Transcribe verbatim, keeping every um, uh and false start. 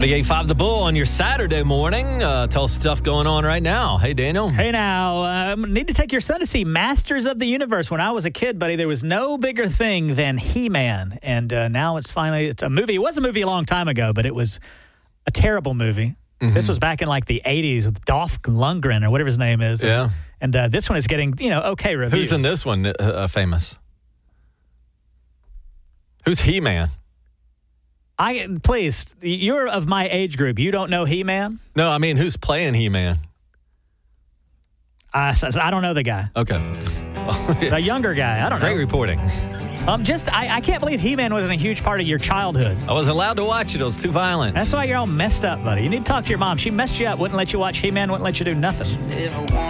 Big eight five The Bull on your Saturday morning. Uh, tell us stuff going on right now. Hey, Daniel. Hey, now, um, need to take your son to see Masters of the Universe. When I was a kid, buddy, there was no bigger thing than He-Man. And uh, now it's finally, it's a movie. It was a movie a long time ago, but it was a terrible movie. Mm-hmm. This was back in like the eighties with Dolph Lundgren or whatever his name is. Yeah. And, and uh, this one is getting, you know, okay reviews. Who's in this one uh, famous? Who's He-Man? I please, you're of my age group. You don't know He-Man? No, I mean, who's playing He-Man? I, I don't know the guy. Okay. The younger guy. I don't know. Great reporting. Um, just, I, I can't believe He-Man wasn't a huge part of your childhood. I wasn't allowed to watch it. It was too violent. That's why you're all messed up, buddy. You need to talk to your mom. She messed you up, wouldn't let you watch He-Man, wouldn't let you do nothing.